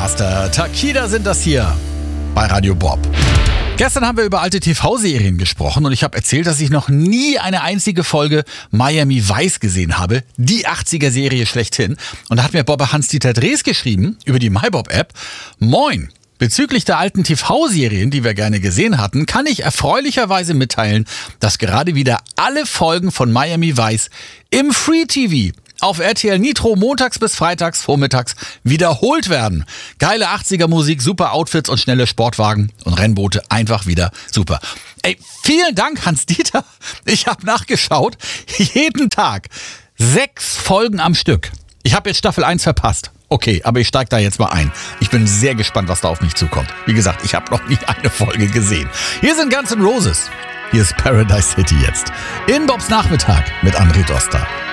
Master, Takida sind das hier bei Radio Bob. Gestern haben wir über alte TV-Serien gesprochen und ich habe erzählt, dass ich noch nie eine einzige Folge Miami Vice gesehen habe. Die 80er-Serie schlechthin. Und da hat mir Bobber Hans-Dieter Drees geschrieben über die MyBob-App. Moin! Bezüglich der alten TV-Serien, die wir gerne gesehen hatten, kann ich erfreulicherweise mitteilen, dass gerade wieder alle Folgen von Miami Vice im Free TV auf RTL Nitro montags bis freitags vormittags wiederholt werden. Geile 80er Musik, super Outfits und schnelle Sportwagen und Rennboote, einfach wieder super. Ey, vielen Dank, Hans-Dieter. Ich habe nachgeschaut, jeden Tag 6 Folgen am Stück. Ich habe jetzt Staffel 1 verpasst. Okay, aber ich steige da jetzt mal ein. Ich bin sehr gespannt, was da auf mich zukommt. Wie gesagt, ich habe noch nie eine Folge gesehen. Hier sind Guns N' Roses. Hier ist Paradise City jetzt. In Bobs Nachmittag mit André Doster.